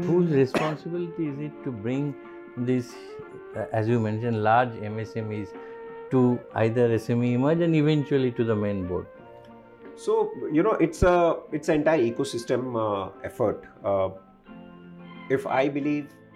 whose responsibility is it to bring these, as you mentioned, large MSMEs to either SME emerge and eventually to the main board? So it's an entire ecosystem effort. If I believe